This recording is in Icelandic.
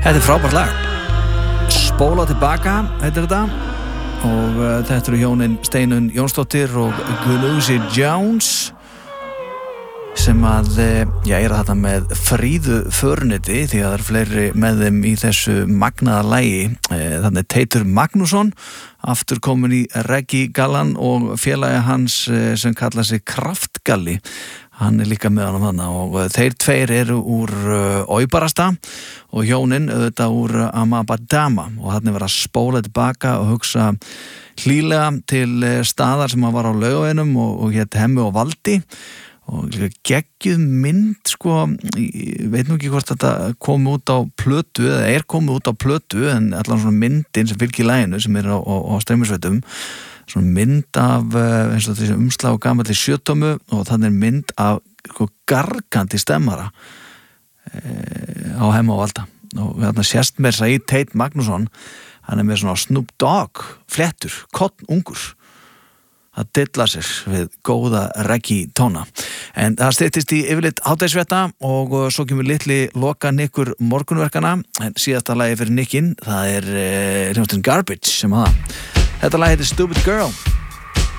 Þetta frábært lag. Spóla tilbaka heitir þetta og þetta eru hjónin Steinunn Jónsdóttir og Gullusi Jones sem að eru þetta með Fríðu föruniti því að það eru fleiri með þeim í þessu magnaða lagi. Þannig Teitur Magnússon aftur komin í Reggae gallan og félagi hans sem kallar sig Kraftgalli. Hann líka með hann þannig og þeir tveir eru úr Óibarasta og hjónin auðvitað úr Amabadama og hann verið að spóla tilbaka og hugsa hlýlega til staðar sem hann var á Laugaveginum og hét Hemmi og Valdi og geggjuð mynd sko, ég veit nú ekki hvort þetta kom út á plötu eða komið út á plötu en allan svona myndin sem fylgir laginu sem er á streymisveitum svona mynd af eins og þessi umslag og gamalli sjötómu og þannig mynd af gargandi stemmara á Hemma og Valda og þarna sést mér þess að í Teit Magnússon hann er með svona Snoop Dogg flettur, kottnungur að dilla sér við góða reggae tóna en það styttist í yfirleitt hádegisfrétta og svo kemur litli loka Nikkur morgunverkana en síðasta lagi fyrir Nikkin það er hljómsveitin Garbage sem það Þetta lag heitir Stupid Girl